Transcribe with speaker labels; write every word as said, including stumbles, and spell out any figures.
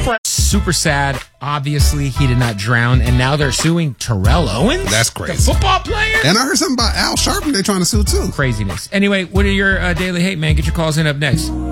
Speaker 1: Super sad. Obviously, he did not drown, and now they're suing Terrell Owens.
Speaker 2: That's crazy.
Speaker 1: The football player.
Speaker 2: And I heard something about Al Sharpton. They're trying to sue too.
Speaker 1: Craziness. Anyway, what are your uh, daily hate, man? Get your calls in up next.